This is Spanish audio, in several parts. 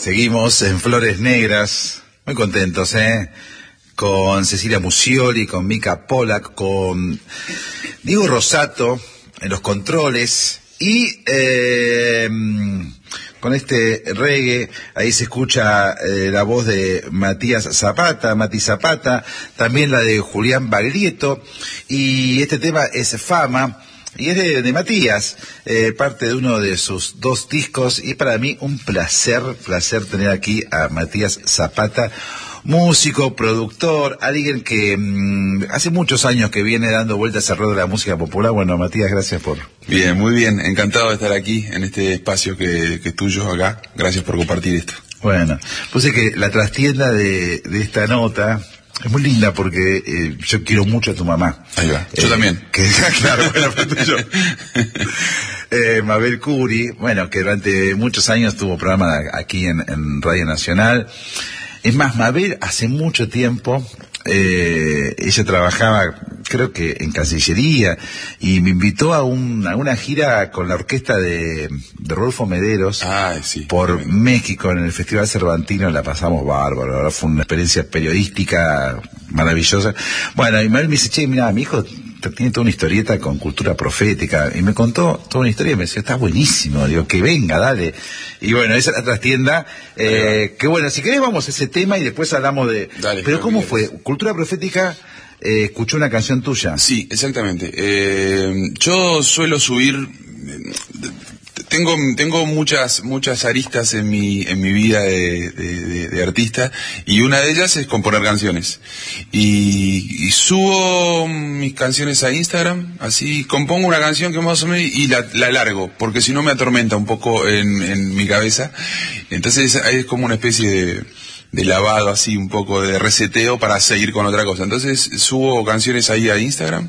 Seguimos en Flores Negras, muy contentos, con Cecilia Musioli, con Mica Pollack, con Diego Rosato en los controles y con este reggae. Ahí se escucha la voz de Mati Zapata, también la de Julián Baglietto, y este tema es Fama. Y es de Matías, parte de uno de sus 2 discos, y para mí un placer tener aquí a Matías Zapata, músico, productor, alguien que hace muchos años que viene dando vueltas alrededor de la música popular. Bueno, Matías, gracias por... Bien, muy bien, encantado de estar aquí, en este espacio que es tuyo acá. Gracias por compartir esto. Bueno, pues es que la trastienda de esta nota... es muy linda porque yo quiero mucho a tu mamá. Ahí va, yo también. Claro, bueno, yo. Mabel Curi, bueno, que durante muchos años tuvo programa aquí en Radio Nacional. Es más, Mabel hace mucho tiempo, ella trabajaba, creo que en Cancillería, y me invitó a una gira con la orquesta de Rodolfo Mederos por México en el Festival Cervantino. La pasamos bárbaro, ¿verdad? Fue una experiencia periodística maravillosa. Bueno, y Mabel me dice, che, mira, mi hijo tiene toda una historieta con cultura profética, y me contó toda una historia y me decía, está buenísimo, digo, que venga, dale. Y bueno, esa es la trastienda, que bueno, si querés vamos a ese tema y después hablamos de... Dale, pero ¿cómo fue? Cultura profética, escuchó una canción tuya. Sí, exactamente. Yo suelo subir... Tengo muchas aristas en mi vida de artista, y una de ellas es componer canciones. Y subo mis canciones a Instagram, así compongo una canción que más o menos y la largo, porque si no me atormenta un poco en mi cabeza. Entonces es como una especie de lavado, así un poco de reseteo para seguir con otra cosa. Entonces subo canciones ahí a Instagram,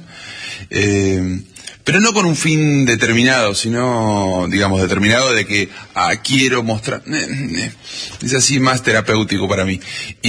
pero no con un fin determinado, sino, digamos, determinado de que quiero mostrar. Es así más terapéutico para mí.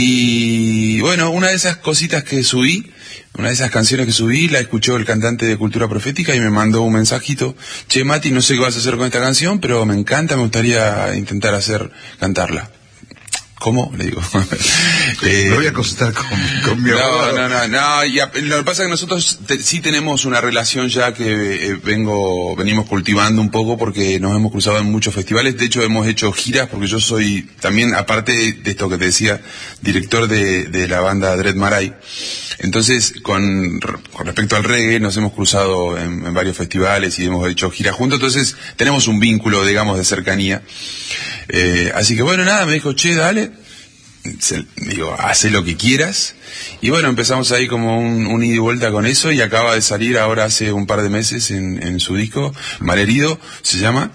Y bueno, una de esas cositas que subí, una de esas canciones que subí, la escuchó el cantante de Cultura Profética y me mandó un mensajito: che, Mati, no sé qué vas a hacer con esta canción, pero me encanta, me gustaría intentar cantarla. ¿Cómo? Le digo. Me voy a consultar con mi abogado. No. Lo que pasa es que nosotros sí tenemos una relación ya que venimos cultivando un poco, porque nos hemos cruzado en muchos festivales. De hecho, hemos hecho giras, porque yo soy también, aparte de esto que te decía, director de la banda Dread Marai. Entonces, con respecto al reggae, nos hemos cruzado en varios festivales y hemos hecho giras juntos. Entonces, tenemos un vínculo, digamos, de cercanía. Así que bueno, nada, me dijo, che, dale, digo, hace lo que quieras. Y bueno, empezamos ahí como un ida y vuelta con eso, y acaba de salir ahora hace un par de meses en su disco, Malherido se llama,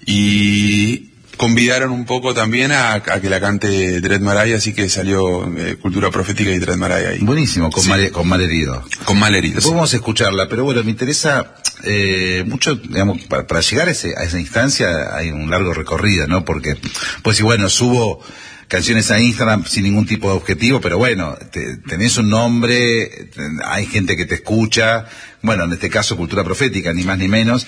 y convidaron un poco también a que la cante Dread Marai, así que salió Cultura Profética y Dread Marai ahí. Buenísimo, con Malherido. Con Malherido. Después vamos a escucharla, pero bueno, me interesa mucho, digamos, para llegar a esa instancia hay un largo recorrido, ¿no? Porque, pues, y bueno, subo canciones a Instagram sin ningún tipo de objetivo, pero bueno, tenés un nombre, hay gente que te escucha, bueno, en este caso Cultura Profética, ni más ni menos.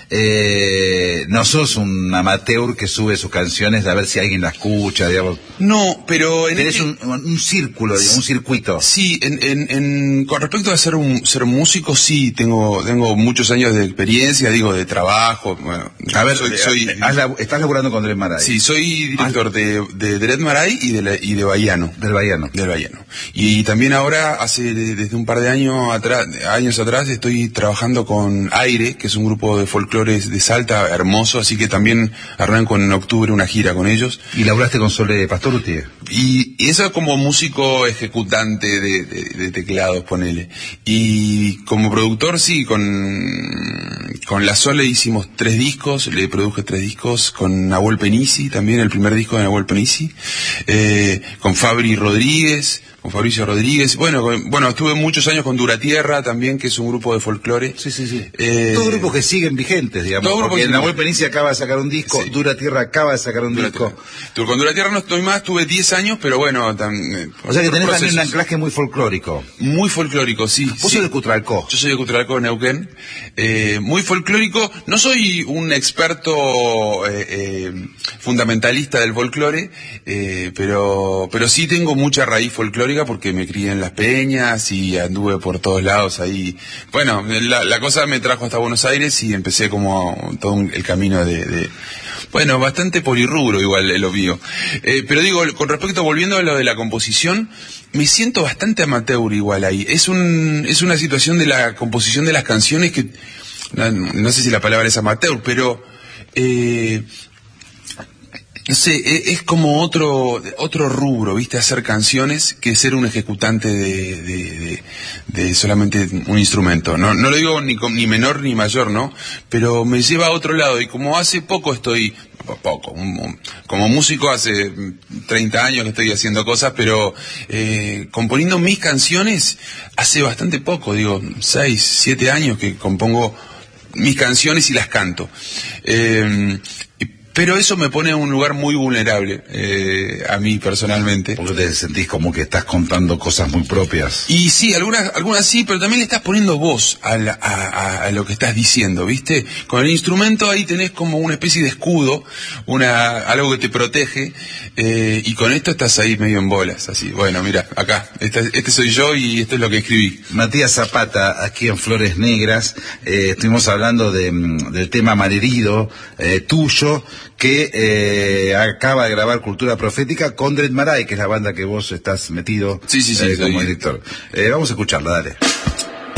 No sos un amateur que sube sus canciones a ver si alguien la escucha, digamos. No, pero tenés un círculo, digamos, un circuito. Sí, con respecto a ser músico, sí, tengo muchos años de experiencia, digo, de trabajo. Bueno, a ver, estás laburando con Dread Marai. Sí, soy director de Dread Marai y de Bahiano. Del Bahiano. Y también ahora, desde un par de años atrás, estoy trabajando con Aire, que es un grupo de folclore de Salta, hermoso, así que también arranco en octubre una gira con ellos. ¿Y laburaste con Sole Pastoruti? Y eso como músico ejecutante de teclados, ponele. Y como productor, sí, con la Sole hicimos 3 discos, le produje 3 discos, con Nahuel Penisi, también el primer disco de Nahuel Penisi, con Fabri Rodríguez, Fabricio Rodríguez. Bueno, estuve muchos años con Duratierra también, que es un grupo de folclore. Sí. Todos grupos que siguen vigentes, digamos. Porque Nahuel Penicia acaba de sacar un disco, sí. Duratierra acaba de sacar un disco. Con Duratierra no estoy más, tuve 10 años, pero bueno... o sea que tenés también un anclaje muy folclórico. Muy folclórico, sí. Vos sos de Cutralcó. Yo soy de Cutralcó, Neuquén. Muy folclórico. No soy un experto fundamentalista del folclore, pero sí tengo mucha raíz folclórica porque me crié en Las Peñas y anduve por todos lados ahí. Bueno, la cosa me trajo hasta Buenos Aires y empecé como todo el camino bueno, bastante polirrubro igual lo mío. Pero digo, con respecto, volviendo a lo de la composición, me siento bastante amateur igual ahí. Es una situación de la composición de las canciones que, no sé si la palabra es amateur, pero... no sé, es como otro rubro, ¿viste? Hacer canciones que ser un ejecutante de solamente un instrumento. No lo digo ni menor ni mayor, ¿no? Pero me lleva a otro lado y como hace poco como músico hace 30 años que estoy haciendo cosas, pero componiendo mis canciones hace bastante poco, digo, 6, 7 años que compongo mis canciones y las canto. Pero eso me pone en un lugar muy vulnerable, a mí personalmente. Porque te sentís como que estás contando cosas muy propias. Y sí, algunas sí, pero también le estás poniendo voz a lo que estás diciendo, ¿viste? Con el instrumento ahí tenés como una especie de escudo, algo que te protege, y con esto estás ahí medio en bolas, así. Bueno, mira, acá, este soy yo y esto es lo que escribí. Matías Zapata, aquí en Flores Negras, estuvimos hablando del tema Malherido, tuyo, que acaba de grabar Cultura Profética con Dred Maray, que es la banda que vos estás metido sí, como director. Vamos a escucharla, dale.